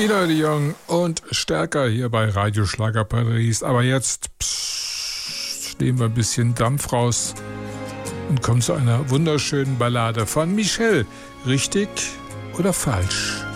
Ina de Jong und Stärker hier bei Radio Schlager Paris. Aber jetzt nehmen wir ein bisschen Dampf raus und kommen zu einer wunderschönen Ballade von Michelle. Richtig oder falsch?